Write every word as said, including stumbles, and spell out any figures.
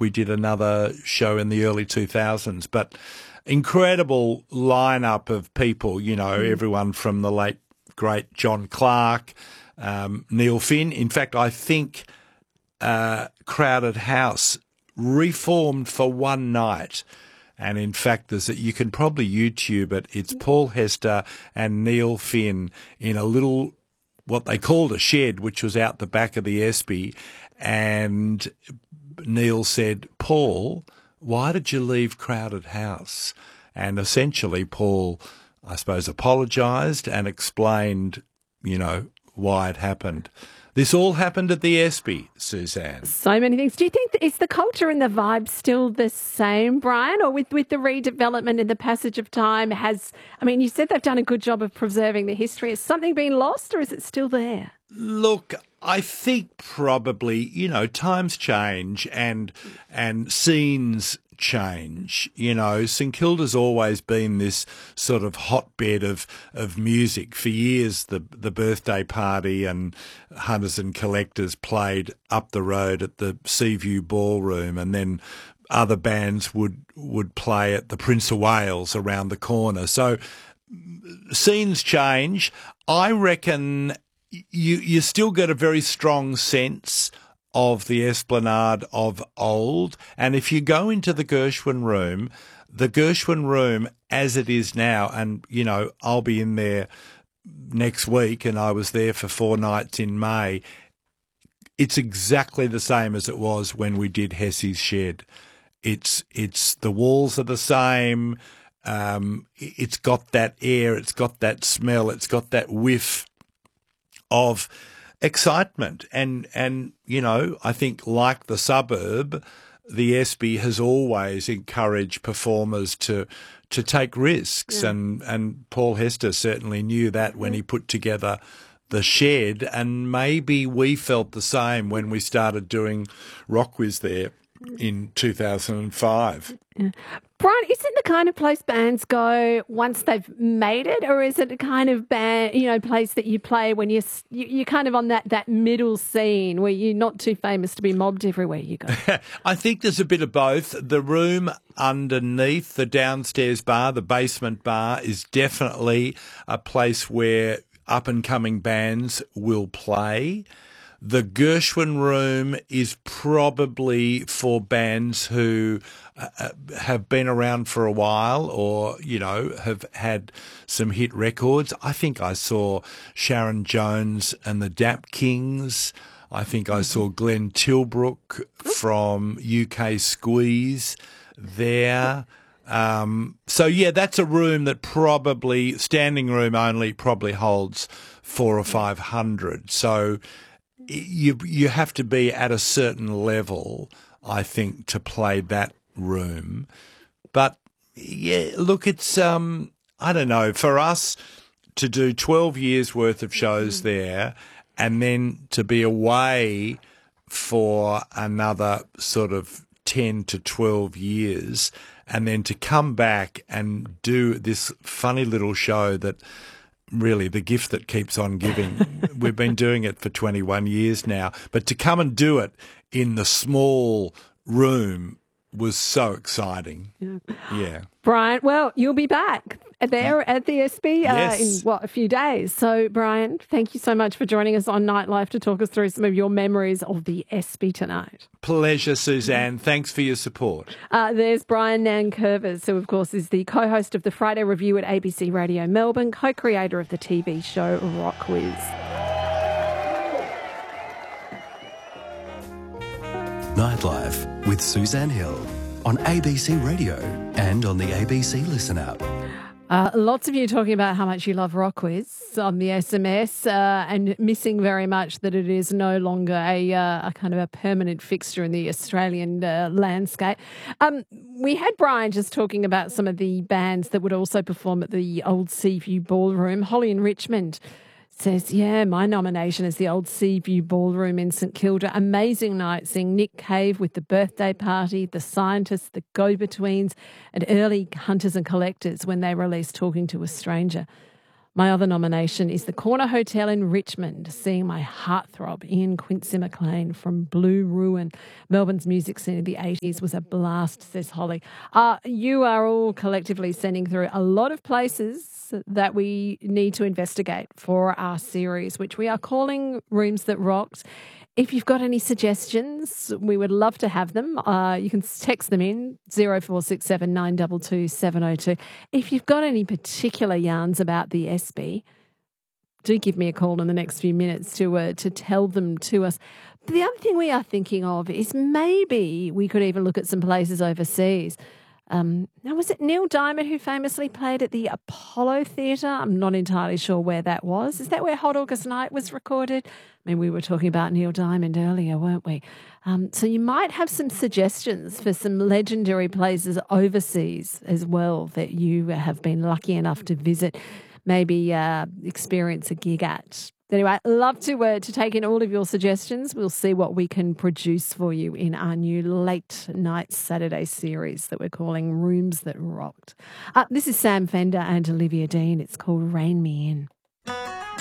we did another show in the early two thousands. But incredible lineup of people, you know, mm. everyone from the late, great John Clark, um, Neil Finn. In fact, I think uh, Crowded House reformed for one night. And in fact, there's a, you can probably YouTube it. It's Paul Hester and Neil Finn in a little, what they called a shed, which was out the back of the Espy. And Neil said, Paul, why did you leave Crowded House? And essentially Paul, I suppose, apologised and explained, you know, why it happened. This all happened at the Espy, Suzanne. So many things. Do you think, is the culture and the vibe still the same, Brian? Or with, with the redevelopment and the passage of time, has, I mean, you said they've done a good job of preserving the history. Has something been lost or is it still there? Look, I think probably, you know, times change and and scenes change. You know, St Kilda's always been this sort of hotbed of of music. For years, the the birthday party and Hunters and Collectors played up the road at the Seaview Ballroom, and then other bands would would play at the Prince of Wales around the corner. So scenes change. I reckon you you still get a very strong sense of the Esplanade of old. And if you go into the Gershwin Room, the Gershwin Room as it is now, and, you know, I'll be in there next week, and I was there for four nights in May, it's exactly the same as it was when we did Hessie's Shed. It's, it's the walls are the same. Um, it's got that air. It's got that smell. It's got that whiff of excitement. And, and, you know, I think like the suburb, the Espy has always encouraged performers to to take risks. Yeah. And, and Paul Hester certainly knew that when he put together the Shed. And maybe we felt the same when we started doing Rockwiz there in two thousand five. Yeah. Brian, is it the kind of place bands go once they've made it, or is it the kind of band, you know, place that you play when you're, you're kind of on that, that middle scene where you're not too famous to be mobbed everywhere you go? I think there's a bit of both. The room underneath the downstairs bar, the basement bar, is definitely a place where up-and-coming bands will play. The Gershwin Room is probably for bands who uh, have been around for a while or, you know, have had some hit records. I think I saw Sharon Jones and the Dap Kings. I think I saw Glenn Tilbrook from U K Squeeze there. Um, so, yeah, that's a room that probably, standing room only, probably holds four or five hundred. So you you have to be at a certain level, I think, to play that room. But yeah, look, it's um I don't know, for us to do twelve years worth of shows there and then to be away for another sort of ten to twelve years and then to come back and do this funny little show that really the gift that keeps on giving. We've been doing it for twenty-one years now, but to come and do it in the small room was so exciting. Yeah. yeah. Brian, well, you'll be back there at the Espy uh, yes. in, what, a few days. So, Brian, thank you so much for joining us on Nightlife to talk us through some of your memories of the Espy tonight. Pleasure, Suzanne. Thanks for your support. Uh, there's Brian Nankervis, who, of course, is the co-host of the Friday Review at A B C Radio Melbourne, co-creator of the T V show Rockwiz. Nightlife with Suzanne Hill on A B C Radio and on the A B C Listen app. Uh, lots of you talking about how much you love Rockwiz on the S M S uh, and missing very much that it is no longer a, uh, a kind of a permanent fixture in the Australian uh, landscape. Um, we had Brian just talking about some of the bands that would also perform at the old Seaview Ballroom. Holly in Richmond says, yeah, my nomination is the old Seaview Ballroom in St Kilda. Amazing night seeing Nick Cave with the Birthday Party, the Scientists, the Go-Betweens and early Hunters and Collectors when they released Talking to a Stranger. My other nomination is the Corner Hotel in Richmond, seeing my heartthrob Ian Quincy McLean from Blue Ruin. Melbourne's music scene in the eighties was a blast, says Holly. Uh, you are all collectively sending through a lot of places that we need to investigate for our series, which we are calling Rooms That Rocked. If you've got any suggestions, we would love to have them. Uh, you can text them in zero four six seven nine two two seven zero two. If you've got any particular yarns about the S B, do give me a call in the next few minutes to uh, to tell them to us. But the other thing we are thinking of is maybe we could even look at some places overseas. Um, now, was it Neil Diamond who famously played at the Apollo Theatre? I'm not entirely sure where that was. Is that where Hot August Night was recorded? I mean, we were talking about Neil Diamond earlier, weren't we? Um, so you might have some suggestions for some legendary places overseas as well that you have been lucky enough to visit, maybe uh, experience a gig at. Anyway, I'd love to uh, to take in all of your suggestions. We'll see what we can produce for you in our new late night Saturday series that we're calling Rooms That Rocked. Uh, this is Sam Fender and Olivia Dean. It's called Rain Me In.